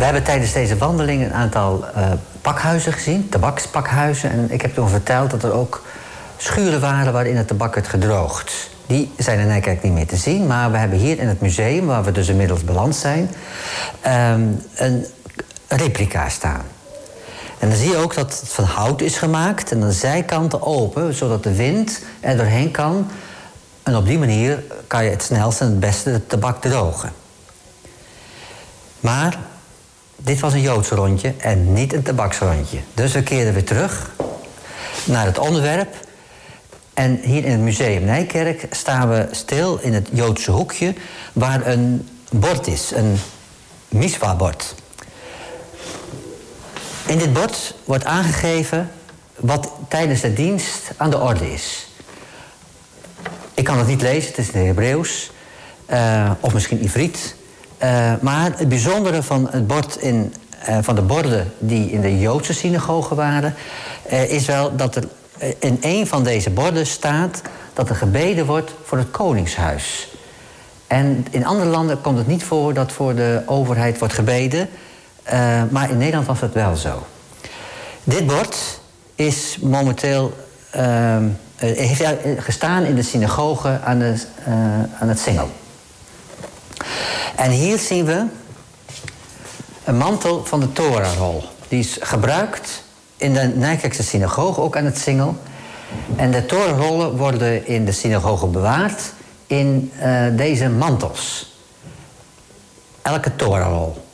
We hebben tijdens deze wandeling een aantal pakhuizen gezien, tabakspakhuizen. En ik heb toen verteld dat er ook schuren waren waarin het tabak werd gedroogd. Die zijn in Nijkerk niet meer te zien, maar we hebben hier in het museum, waar we dus inmiddels beland zijn, een replica staan. En dan zie je ook dat het van hout is gemaakt en de zijkanten open, zodat de wind er doorheen kan. En op die manier kan je het snelste en het beste het tabak drogen. Maar dit was een Joodse rondje en niet een tabaksrondje. Dus we keerden weer terug naar het onderwerp. En hier in het museum Nijkerk staan we stil in het Joodse hoekje, waar een bord is, een miswa-bord. In dit bord wordt aangegeven wat tijdens de dienst aan de orde is. Ik kan het niet lezen, het is in het Hebreeuws, of misschien Ivriet. Maar het bijzondere van het bord van de borden die in de Joodse synagogen waren, is wel dat er in een van deze borden staat dat er gebeden wordt voor het koningshuis. En in andere landen komt het niet voor dat voor de overheid wordt gebeden, maar in Nederland was dat wel zo. Dit bord is momenteel heeft gestaan in de synagoge aan het Singel. En hier zien we een mantel van de Torarol. Die is gebruikt in de Nijkerkse synagoge, ook aan het Singel. En de Torarollen worden in de synagoge bewaard in deze mantels. Elke Torarol.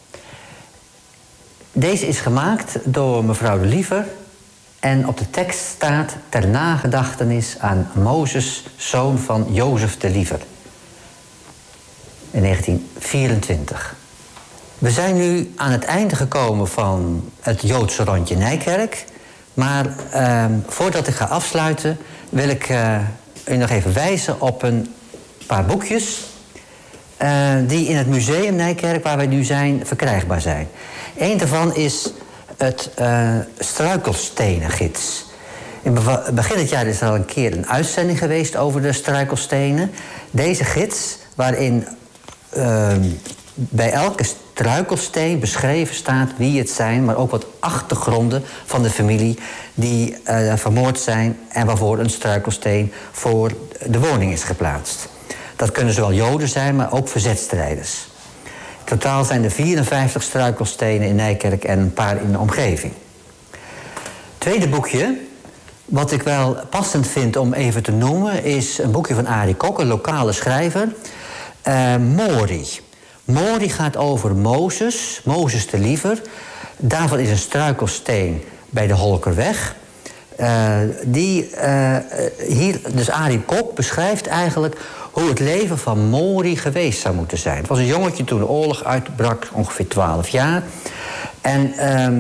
Deze is gemaakt door mevrouw de Liever. En op de tekst staat ter nagedachtenis aan Mozes, zoon van Jozef de Liever. In 1924. We zijn nu aan het einde gekomen van het Joodse rondje Nijkerk. Maar voordat ik ga afsluiten wil ik u nog even wijzen op een paar boekjes die in het museum Nijkerk, waar wij nu zijn, verkrijgbaar zijn. Eén daarvan is het struikelstenengids. In begin dit jaar is er al een keer een uitzending geweest over de struikelstenen. Deze gids, waarin bij elke struikelsteen beschreven staat wie het zijn, maar ook wat achtergronden van de familie die vermoord zijn en waarvoor een struikelsteen voor de woning is geplaatst. Dat kunnen zowel Joden zijn, maar ook verzetstrijders. In totaal zijn er 54 struikelstenen in Nijkerk en een paar in de omgeving. Tweede boekje, wat ik wel passend vind om even te noemen, is een boekje van Arie Kok, een lokale schrijver. Mori. Mori gaat over Mozes, Mozes de Liever. Daarvan is een struikelsteen bij de Holkerweg. Dus Arie Kok beschrijft eigenlijk hoe het leven van Mori geweest zou moeten zijn. Het was een jongetje toen de oorlog uitbrak, ongeveer 12 jaar. En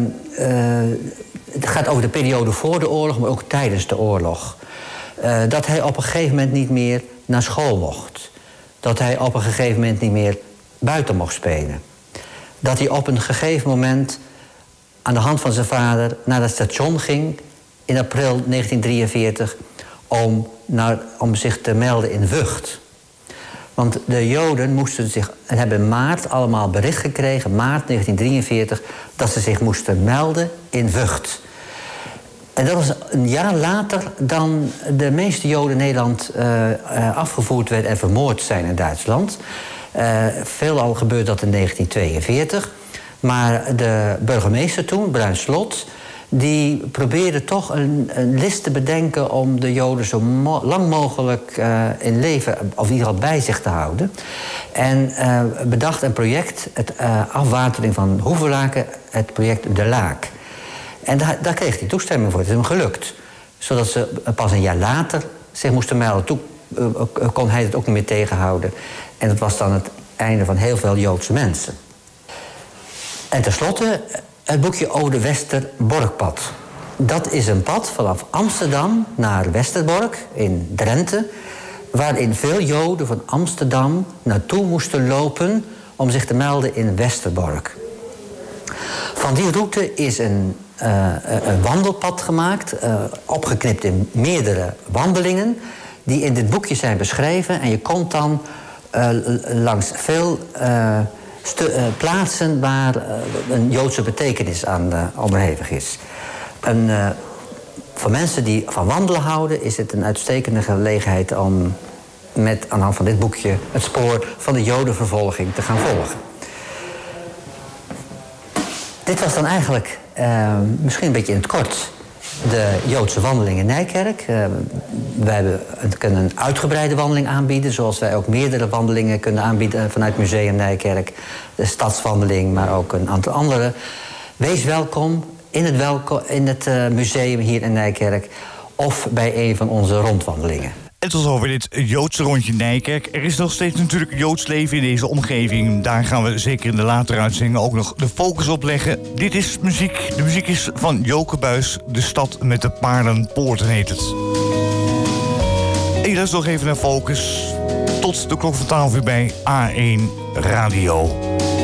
het gaat over de periode voor de oorlog, maar ook tijdens de oorlog. Dat hij op een gegeven moment niet meer naar school mocht. Dat hij op een gegeven moment niet meer buiten mocht spelen. Dat hij op een gegeven moment aan de hand van zijn vader naar het station ging in april 1943 om zich te melden in Vught. Want de Joden moesten hebben in maart allemaal bericht gekregen, maart 1943, dat ze zich moesten melden in Vught. En dat was een jaar later dan de meeste Joden in Nederland afgevoerd werden en vermoord zijn in Duitsland. Veelal gebeurde dat in 1942. Maar de burgemeester toen, Bruin Slot, die probeerde toch een list te bedenken om de Joden zo lang mogelijk in leven, of in ieder geval bij zich te houden. En bedacht een project, het afwatering van Hoevelaken, het project De Laak. En daar kreeg hij toestemming voor. Het is hem gelukt. Zodat ze pas een jaar later zich moesten melden. Toen kon hij het ook niet meer tegenhouden. En dat was dan het einde van heel veel Joodse mensen. En tenslotte het boekje Ode Westerborkpad. Dat is een pad vanaf Amsterdam naar Westerbork in Drenthe, waarin veel Joden van Amsterdam naartoe moesten lopen om zich te melden in Westerbork. Van die route is een wandelpad gemaakt, opgeknipt in meerdere wandelingen, die in dit boekje zijn beschreven. En je komt dan langs veel plaatsen waar een Joodse betekenis aan onderhevig is. Voor mensen die van wandelen houden is het een uitstekende gelegenheid om aan de hand van dit boekje het spoor van de Jodenvervolging te gaan volgen. Dit was dan eigenlijk misschien een beetje in het kort de Joodse wandeling in Nijkerk. Wij kunnen een uitgebreide wandeling aanbieden, zoals wij ook meerdere wandelingen kunnen aanbieden vanuit Museum Nijkerk. De stadswandeling, maar ook een aantal andere. Wees welkom in het museum hier in Nijkerk of bij een van onze rondwandelingen. En tot over dit Joodse rondje Nijkerk. Er is nog steeds natuurlijk Joods leven in deze omgeving. Daar gaan we zeker in de latere uitzendingen ook nog de focus op leggen. Dit is muziek. De muziek is van Joke Buys. De stad met de paardenpoorten heet het. En dat is nog even naar focus. Tot de klok van 12 uur bij A1 Radio.